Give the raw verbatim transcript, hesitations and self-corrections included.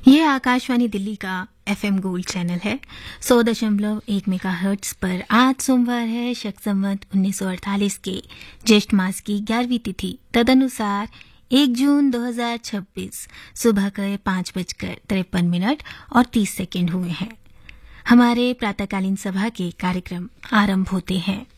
ये आकाशवाणी दिल्ली का FM gold channel है। सौ दशमलव एक मेगा हर्ट्ज पर आज सोमवार है, शक संवत उन्नीस सौ अड़तालीस के ज्येष्ठ मास की ग्यारहवीं तिथि, तदनुसार एक जून दो हजार छब्बीस सुबह के पांच बजकर तिरपन मिनट और तीस सेकेंड हुए हैं। हमारे प्रातःकालीन सभा के कार्यक्रम आरंभ होते हैं।